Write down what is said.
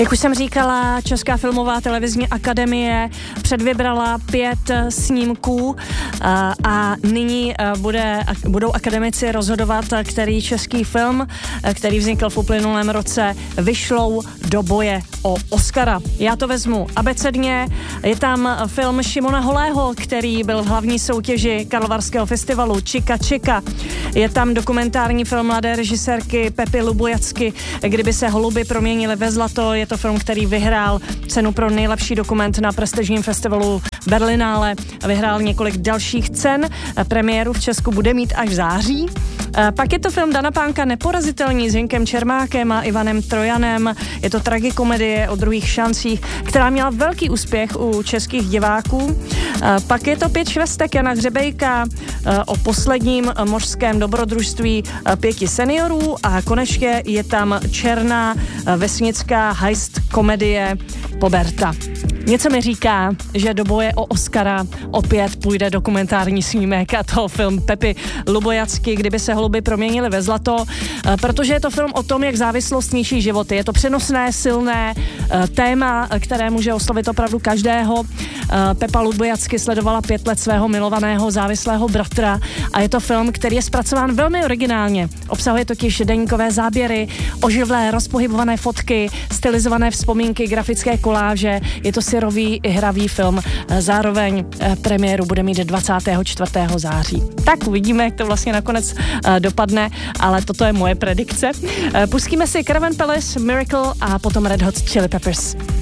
Jak už jsem říkala, Česká filmová televizní akademie předvybrala 5 snímků a nyní budou akademici rozhodovat, který český film, který vznikl v uplynulém roce, vyšlou do boje o Oscara. Já to vezmu abecedně. Je tam film Šimona Holého, který byl v hlavní soutěži Karlovarského festivalu Čika Čika. Je tam dokumentární film mladé režisérky Pepy Lubojacky, Kdyby se holuby proměnily ve zlato. Je to film, který vyhrál cenu pro nejlepší dokument na prestižním festivalu Berlinále. Vyhrál několik dalších cen. Premiéru v Česku bude mít až v září. Pak je to film Dana Pánka Neporazitelní s Hinkem Čermákem a Ivanem Trojanem. Je to tragikomedie o druhých šancích, která měla velký úspěch u českých diváků. Pak je to 5 švestek Jana Hřebejka o posledním mořském dobrodružství 5 seniorů a konečně je tam černá vesnická heist komedie Poberta. Něco mi říká, že do boje o Oscara opět půjde dokumentární snímek, a to film Pepy Lubojacky, Kdyby se holuby proměnily ve zlato, protože je to film o tom, jak závislost ničí životy. Je to přenosné, silné téma, které může oslovit opravdu každého. Pepa Lubojacky sledovala 5 let svého milovaného závislého bratra a je to film, který je zpracován velmi originálně. Obsahuje totiž deníkové záběry, oživlé rozpohybované fotky, stylizované vzpomínky, grafické koláže. Je to syrový i hravý film. Zároveň premiéru bude mít 24. září. Tak uvidíme, jak to vlastně nakonec dopadne, ale toto je moje predikce. Pustíme si Caravan Palace, Miracle a potom Red Hot Chili Peppers.